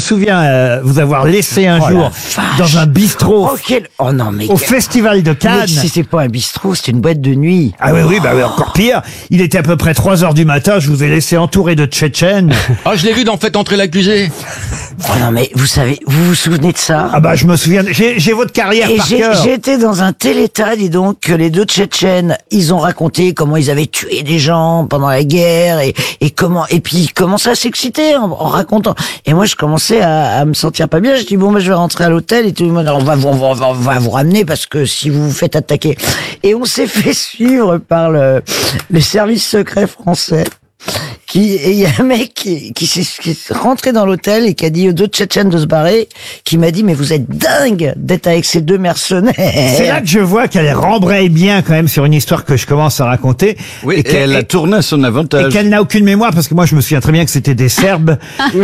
souviens vous avoir laissé un jour dans un bistrot Oh non, mais au Festival de mais Cannes. c'était pas un bistrot, c'était une boîte de nuit. Ah oui, encore pire. Il était à peu près 3h du matin, je vous ai laissé entouré de Tchétchènes. Ah, je l'ai vu dans Faites entrer l'accusé. Oh non, mais vous vous souvenez de ça? Ah bah je me souviens, j'ai votre carrière Et par cœur. j'étais dans un tel état, dis donc, que les deux Tchétchènes, ils ont raconté comment ils avaient tué des gens pendant la guerre et puis ils commençaient à s'exciter en racontant. Et moi, je commençais à me sentir pas bien. Je dis bon, bah, je vais rentrer à l'hôtel et tout. On va vous ramener parce que si vous vous faites attaquer. Et on s'est fait suivre par les services secrets français. Et il y a un mec qui s'est rentré dans l'hôtel et qui a dit aux deux Tchétchènes de se barrer, qui m'a dit mais vous êtes dingue d'être avec ces deux mercenaires. C'est là que je vois qu'elle rembraye bien quand même sur une histoire que je commence à raconter. Oui, et elle a tourné à son avantage. Et qu'elle n'a aucune mémoire, parce que moi je me souviens très bien que c'était des Serbes.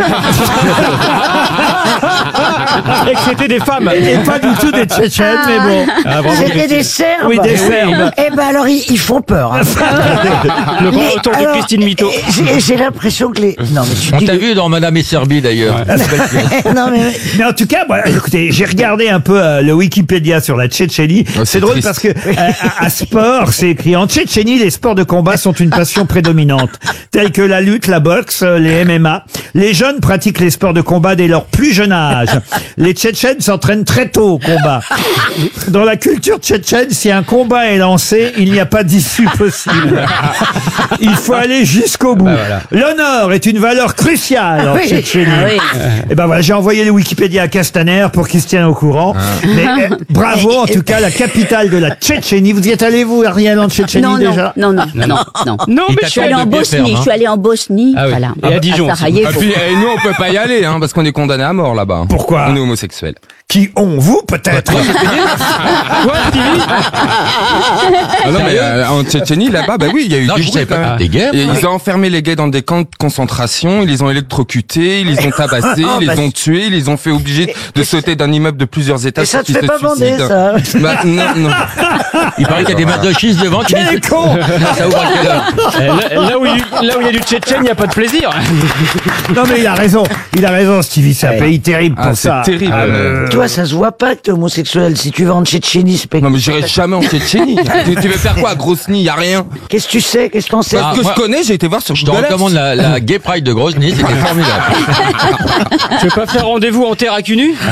Et que c'était des femmes. Et pas du tout des Tchétchènes, mais bon. C'était des Serbes. Oui, des Serbes. Eh ben alors ils font peur. Hein. Le grand retour de Christine Mito. J'ai l'impression que les. Non mais On t'a vu dans Madame et Serbie d'ailleurs. non Mais en tout cas, moi, écoutez, j'ai regardé un peu le Wikipédia sur la Tchétchénie. C'est drôle triste. parce que à sport, c'est écrit en Tchétchénie, les sports de combat sont une passion prédominante, tels que la lutte, la boxe, les MMA. Les jeunes pratiquent les sports de combat dès leur plus jeune âge. Les Tchétchènes s'entraînent très tôt au combat. Dans la culture tchétchène, si un combat est lancé, il n'y a pas d'issue possible. Il faut aller jusqu'au bout. L'honneur est une valeur cruciale en Tchétchénie. Et ben voilà, j'ai envoyé le Wikipédia à Castaner pour qu'il se tienne au courant. Mais bravo, en tout cas, la capitale de la Tchétchénie. Vous y êtes allé, vous, Ariel, en Tchétchénie déjà? Non, Non, mais mais je suis allée en Bosnie. Je suis allée en Bosnie. Ah oui. Voilà. Et à Dijon aussi. Sarajevo. Et puis, nous, on peut pas y aller, hein, parce qu'on est condamnés à mort là-bas. Pourquoi? On est homosexuels. Qui ont, vous, peut-être? Quoi, Stevie? Ah non, mais en Tchétchénie, là-bas, bah oui, il y a eu Non, du je bruit savais quand pas. même. Des guerres, Et ouais. ils ont enfermé les gays dans des camps de concentration, ils les ont électrocutés, ils les ont tabassés, ils les ont tués, ils les ont fait obliger de sauter d'un immeuble de plusieurs étages. Et ça pour te qu'ils fait se pas bander, suicident. ça? Bah, non. Il paraît qu'il y a des masochistes devant qui Quel disent con! ça ouvre à quelle heure? Là où il y a du Tchétchène, il n'y a pas de plaisir. Non, mais il a raison, Stevie, c'est un pays terrible pour Ah, c'est ça. terrible. Toi, ça se voit pas que t'es homosexuel. Si tu vas en Tchétchénie, c'est pas. Non, mais j'irai jamais en Tchétchénie. Tu veux faire quoi à Grozny? Y a rien. Qu'est-ce que tu sais? Qu'est-ce que t'en sais? Parce que moi- je connais, j'ai été voir sur Je te Google Earth. recommande la Gay Pride de Grozny, c'était formidable. Tu veux pas faire rendez-vous en terre à cul nu?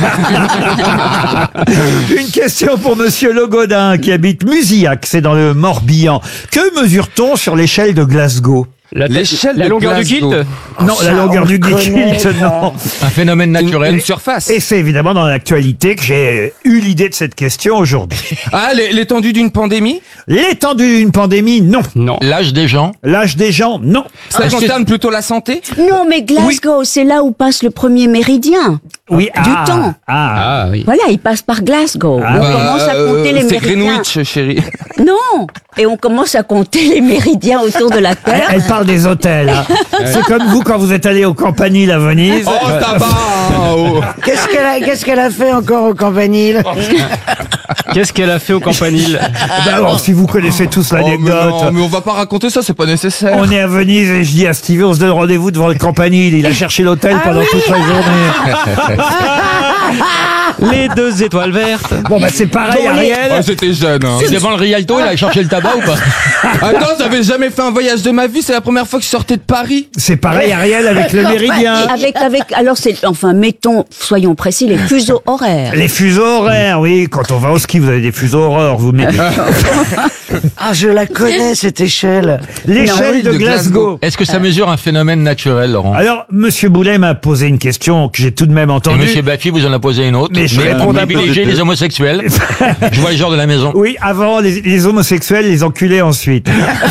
Une question pour Monsieur Logodin qui habite Musillac, c'est dans le Morbihan. Que mesure-t-on sur l'échelle de Glasgow? L'échelle La de longueur du Glasgow. kilt? Non, la longueur du kilt, non. Un phénomène naturel. Une surface. Et c'est évidemment dans l'actualité que j'ai eu l'idée de cette question aujourd'hui. Ah, l'étendue d'une pandémie? L'étendue d'une pandémie, non. Non. L'âge des gens. L'âge des gens, non. Ça concerne plutôt la santé? Non, mais Glasgow, c'est là où passe le premier méridien. Oui, Du temps. Ah, Ah oui. Voilà, il passe par Glasgow. On commence à compter les c'est méridiens. Greenwich, chérie. Non, et on commence à compter les méridiens autour de la Terre. Elle parle des hôtels. Hein. C'est comme vous quand vous êtes allé au Campanile à Venise. Oh, tabac! Oh. Qu'est-ce qu'elle a fait encore au Campanile? Qu'est-ce qu'elle a fait au Campanile? Ben bon, si vous connaissez tous Oh, mais l'anecdote. non, mais on va pas raconter ça, c'est pas nécessaire. On est à Venise et je dis à Stevie, on se donne rendez-vous devant le Campanile. Il a cherché l'hôtel pendant toute la journée. Les 2 étoiles vertes. Bon, bah c'est pareil, Ariel. Oh, j'étais jeune, hein. C'est devant le Rialto, il a cherché le tabac ou pas? Attends, j'avais jamais fait un voyage de ma vie, c'est la première fois que je sortais de Paris. C'est pareil, Ariel, avec le méridien. Alors enfin, mettons, soyons précis, les fuseaux horaires. Les fuseaux horaires, oui. Quand on va au ski, vous avez des fuseaux horaires, vous mettez. Ah, je la connais, cette échelle. L'échelle de Glasgow. Est-ce que ça mesure un phénomène naturel, Laurent? Alors, Monsieur Boulet m'a posé une question que j'ai tout de même Et entendue. Monsieur Baffy vous en a posé une autre. Mais je réponds d'abord. Privilégiez les homosexuels. Je vois les gens de la maison. Oui, avant les homosexuels, les enculés ensuite.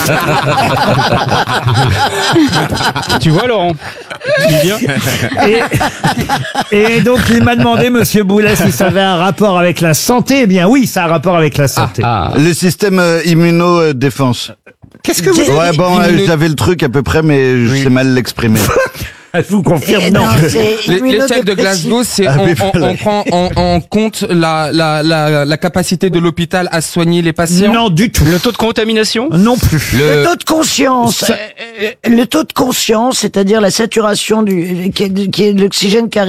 Tu vois, Laurent? Tu dis bien. Et donc, il m'a demandé, Monsieur Boulet, si ça avait un rapport avec la santé. Eh bien, oui, ça a un rapport avec la santé. Le système immunodéfense. Qu'est-ce que vous Ouais, bon, j'avais le truc à peu près, mais je sais mal l'exprimer. Je vous confirme, non. L'échelle de Glasgow, c'est on prend en compte la capacité de l'hôpital à soigner les patients. Non, du tout. Le taux de contamination? Non plus. Le taux de conscience. Le taux de conscience, c'est-à-dire la saturation qui est l'oxygène qui arrive